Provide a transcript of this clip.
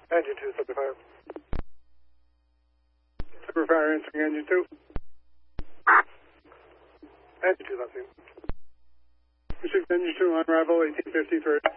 Engine 2, Superfire. Superfire answering engine 2. Engine 2, that's you. Received engine 2 on arrival, 1853.